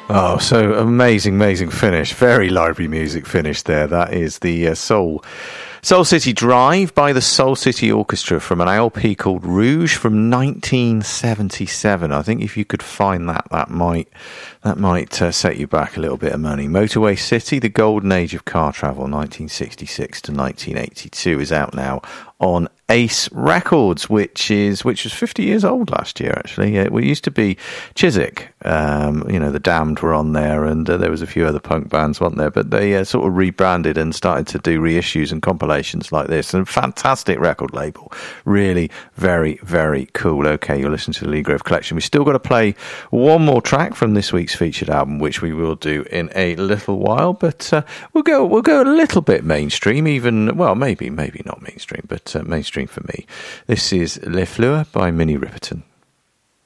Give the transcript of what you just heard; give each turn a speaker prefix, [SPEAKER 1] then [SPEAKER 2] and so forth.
[SPEAKER 1] Oh, so amazing finish. Very library music finish there. That is the Soul City Drive by the Soul City Orchestra from an LP called Rouge from 1977. I think if you could find that, that might set you back a little bit of money. Motorway City, The Golden Age of Car Travel, 1966 to 1982, is out now on Ace Records, which was 50 years old last year, actually. It used to be Chiswick. The Damned were on there, and there was a few other punk bands, weren't there? But they sort of rebranded and started to do reissues and compilations like this. And fantastic record label. Really very, very cool. Okay, you're listening to the Lee Grove Collection. We've still got to play one more track from this week's featured album, which we will do in a little while. But we'll go a little bit mainstream, maybe not mainstream, but mainstream for me. This is Les Fleurs by Minnie Riperton.